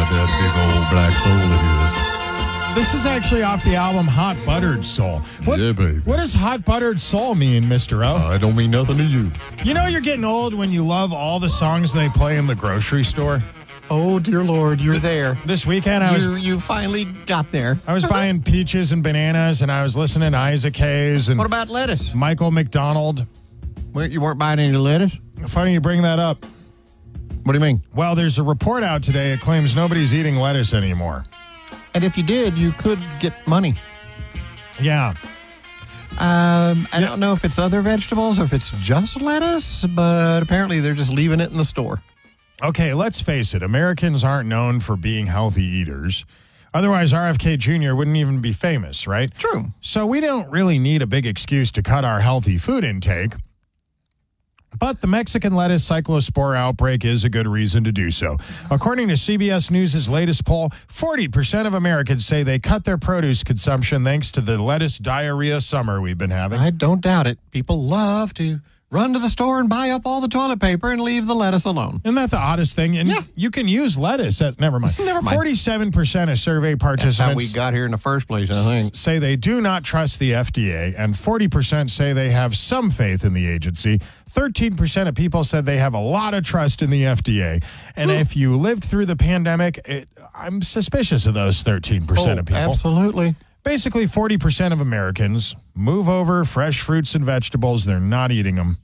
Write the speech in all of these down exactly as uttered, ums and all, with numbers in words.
got that big old black soul of his. This is actually off the album Hot Buttered Soul. What, Yeah, baby. What does Hot Buttered Soul mean, Mister O? I don't mean nothing to you. You know you're getting old when you love all the songs they play in the grocery store. Oh, dear Lord, you're there. This weekend I was You, you finally got there. I was buying peaches and bananas, and I was listening to Isaac Hayes and What about lettuce? Michael McDonald. Wait, you weren't buying any lettuce? Funny you bring that up. What do you mean? Well, there's a report out today. It claims nobody's eating lettuce anymore. And if you did, you could get money. Yeah. Um, I don't know if it's other vegetables or if it's just lettuce, but apparently they're just leaving it in the store. Okay, let's face it. Americans aren't known for being healthy eaters. Otherwise, R F K Junior wouldn't even be famous, right? True. So we don't really need a big excuse to cut our healthy food intake. But the Mexican lettuce cyclospore outbreak is a good reason to do so. According to C B S News' latest poll, forty percent of Americans say they cut their produce consumption thanks to the lettuce diarrhea summer we've been having. I don't doubt it. People love to run to the store and buy up all the toilet paper and leave the lettuce alone. Isn't that the oddest thing? And Yeah. you can use lettuce. That's, never mind. Never mind. forty-seven percent of survey That's how participants we got here in the first place, I think. say they do not trust the F D A, and forty percent say they have some faith in the agency. thirteen percent of people said they have a lot of trust in the F D A. And if you lived through the pandemic, it, I'm suspicious of those thirteen percent Oh, of people. absolutely. Basically, forty percent of Americans move over fresh fruits and vegetables. They're not eating them.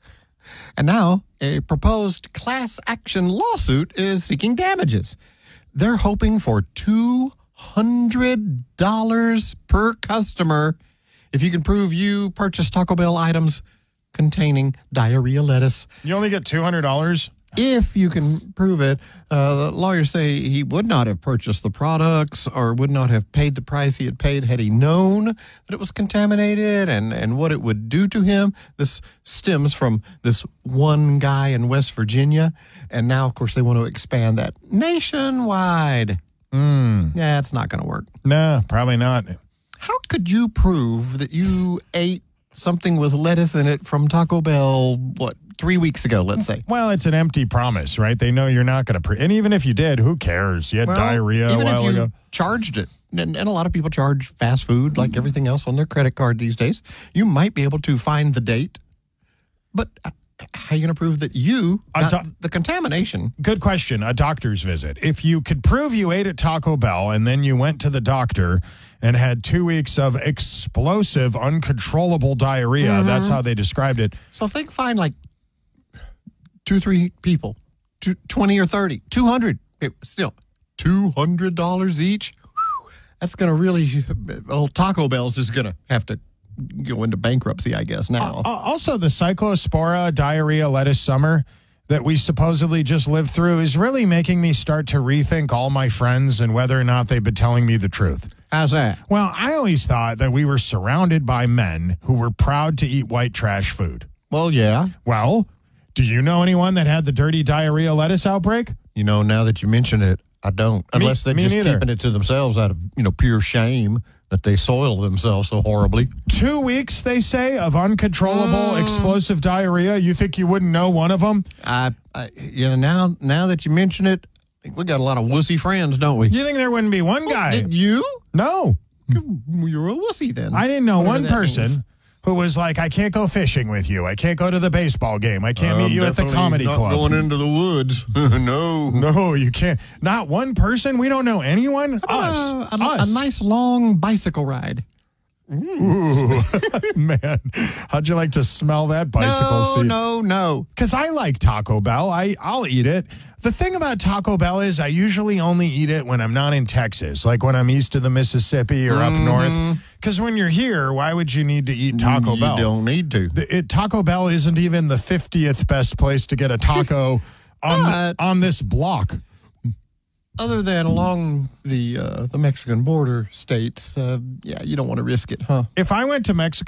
And now, a proposed class action lawsuit is seeking damages. They're hoping for two hundred dollars per customer if you can prove you purchased Taco Bell items containing diarrhea lettuce. You only get two hundred dollars? If you can prove it, uh, the lawyers say he would not have purchased the products or would not have paid the price he had paid had he known that it was contaminated and, and what it would do to him. This stems from this one guy in West Virginia. And now, of course, they want to expand that nationwide. Mm. Yeah, it's not going to work. No, probably not. How could you prove that you ate something with lettuce in it from Taco Bell, what, three weeks ago, let's say? Well, it's an empty promise, right? They know you're not going to. Pre- and even if you did, who cares? You had Well, diarrhea a even while if you ago. charged it, and, and a lot of people charge fast food like everything else on their credit card these days, you might be able to find the date. But uh, how are you going to prove that you A got do- the contamination? Good question. A doctor's visit. If you could prove you ate at Taco Bell and then you went to the doctor and had two weeks of explosive, uncontrollable diarrhea, Mm-hmm. that's how they described it. So if they can find like two, three people, two, twenty or thirty, two hundred, it- still two hundred dollars each, whew, that's going to really, well, Taco Bell's is going to have to go into bankruptcy, I guess, now. Uh, also, the cyclospora diarrhea lettuce summer that we supposedly just lived through is really making me start to rethink all my friends and whether or not they've been telling me the truth. How's that? Well, I always thought that we were surrounded by men who were proud to eat white trash food. Well, yeah. Well, do you know anyone that had the dirty diarrhea lettuce outbreak? You know, now that you mention it, I don't. Unless they're me just neither. keeping it to themselves out of, you know, pure shame that they soil themselves so horribly. Two weeks, they say, of uncontrollable explosive diarrhea. You think you wouldn't know one of them? I, I you know, now now that you mention it, I think we got a lot of wussy friends, don't we? You think there wouldn't be one guy? Did you? No. You're a wussy then. I didn't know Whatever one that person means. who was like, I can't go fishing with you. I can't go to the baseball game. I can't meet I'm you at the definitely comedy not club. going into the woods. no. No, you can't. Not one person? We don't know anyone? Us. Uh, a, Us. a nice long bicycle ride. Ooh, man. How'd you like to smell that bicycle no, seat? no, no. Because I like Taco Bell. I, I'll eat it. The thing about Taco Bell is I usually only eat it when I'm not in Texas, like when I'm east of the Mississippi or up north. Because when you're here, why would you need to eat Taco you Bell? don't need to. The- it, Taco Bell isn't even the fiftieth best place to get a taco on, But- on this block. Other than along the uh, the Mexican border states, uh, yeah, you don't want to risk it, huh? If I went to Mexico